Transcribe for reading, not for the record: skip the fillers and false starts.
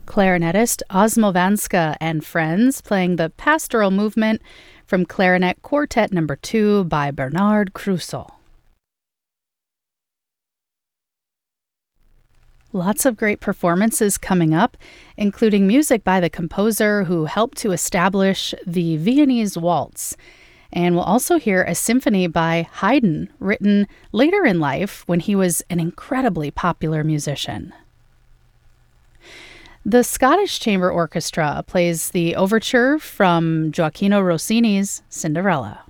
Clarinetist Osmo Vanska and Friends playing the Pastoral Movement from Clarinet Quartet No. 2 by Bernard Crusoe. Lots of great performances coming up, including music by the composer who helped to establish the Viennese Waltz. And we'll also hear a symphony by Haydn, written later in life when he was an incredibly popular musician. The Scottish Chamber Orchestra plays the overture from Gioacchino Rossini's Cinderella.